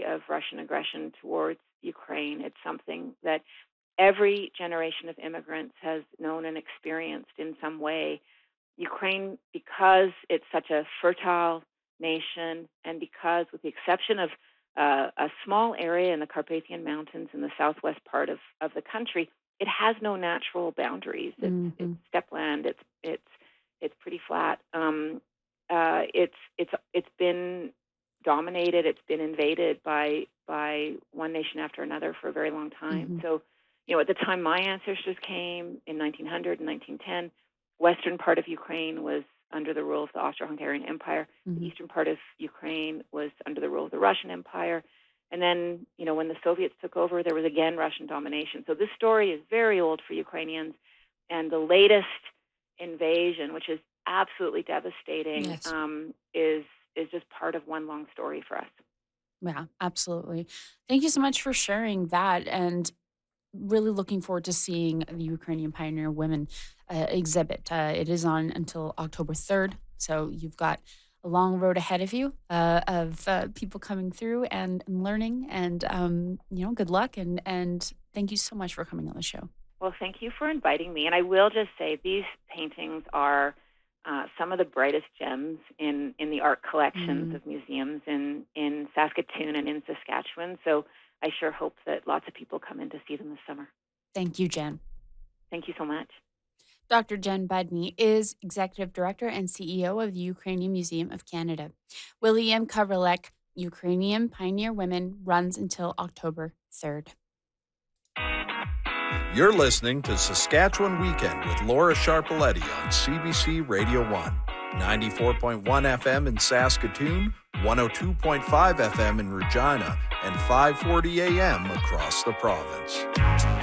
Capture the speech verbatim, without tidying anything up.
of Russian aggression towards Ukraine. It's something that every generation of immigrants has known and experienced in some way. Ukraine, because it's such a fertile nation, and because, with the exception of uh, a small area in the Carpathian Mountains in the southwest part of, of the country, it has no natural boundaries. It's, Hmm. it's steppe-land. It's it's it's pretty flat. Um, uh, it's it's it's been dominated. It's been invaded by by one nation after another for a very long time. Hmm. So, you know, at the time my ancestors came in nineteen hundred and nineteen ten, western part of Ukraine was under the rule of the Austro-Hungarian Empire. The Hmm. eastern part of Ukraine was under the rule of the Russian Empire. And then, you know, when the Soviets took over, there was again Russian domination. So this story is very old for Ukrainians. And the latest invasion, which is absolutely devastating, Yes. um, is is just part of one long story for us. Yeah, absolutely. Thank you so much for sharing that, and really looking forward to seeing the Ukrainian Pioneer Women uh, exhibit. Uh, it is on until October third, so you've got a long road ahead of you uh, of uh, people coming through and, and learning. And um, you know, good luck, and and thank you so much for coming on the show. Well, thank you for inviting me. And I will just say these paintings are uh, some of the brightest gems in, in the art collections Mm, of museums in, in Saskatoon and in Saskatchewan. So I sure hope that lots of people come in to see them this summer. thank you, Jen. Thank you so much. Doctor Jen Budney is Executive Director and C E O of the Ukrainian Museum of Canada. William Kavrelek, Ukrainian Pioneer Women, runs until October third. You're listening to Saskatchewan Weekend with Laura Sharpaletti on C B C Radio one, ninety-four point one F M in Saskatoon, one oh two point five F M in Regina, and five forty A M across the province.